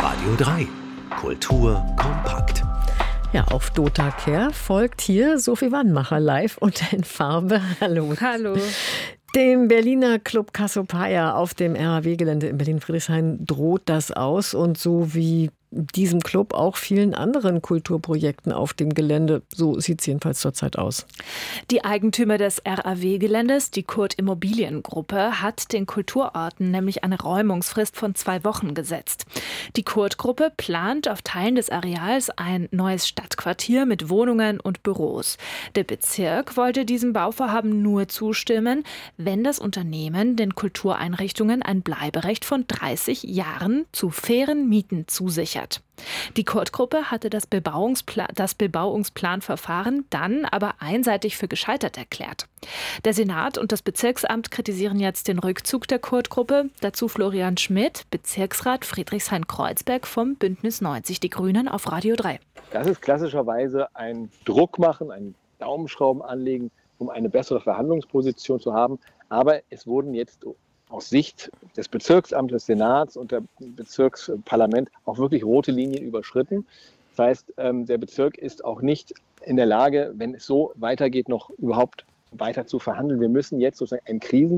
Radio 3. Kultur kompakt. Ja, auf Dota Care folgt hier Sophie Wannmacher live und in Farbe. Hallo. Hallo. Dem Berliner Club Cassiopeia auf dem RAW-Gelände in Berlin-Friedrichshain droht das aus. Und so wie diesem Club auch vielen anderen Kulturprojekten auf dem Gelände. So sieht es jedenfalls zurzeit aus. Die Eigentümer des RAW-Geländes, die Kurt Immobiliengruppe, hat den Kulturorten nämlich eine Räumungsfrist von 2 Wochen gesetzt. Die Kurt-Gruppe plant auf Teilen des Areals ein neues Stadtquartier mit Wohnungen und Büros. Der Bezirk wollte diesem Bauvorhaben nur zustimmen, wenn das Unternehmen den Kultureinrichtungen ein Bleiberecht von 30 Jahren zu fairen Mieten zusichert. Die Kurt-Gruppe hatte das Bebauungsplanverfahren dann aber einseitig für gescheitert erklärt. Der Senat und das Bezirksamt kritisieren jetzt den Rückzug der Kurt-Gruppe. Dazu Florian Schmidt, Bezirksrat Friedrichshain-Kreuzberg vom Bündnis 90 Die Grünen auf Radio 3. Das ist klassischerweise ein Druck machen, ein Daumenschrauben anlegen, um eine bessere Verhandlungsposition zu haben. Aber es wurden jetzt aus Sicht des Bezirksamtes, des Senats und der Bezirksparlament auch wirklich rote Linien überschritten. Das heißt, der Bezirk ist auch nicht in der Lage, wenn es so weitergeht, noch überhaupt weiter zu verhandeln. Wir müssen jetzt sozusagen ein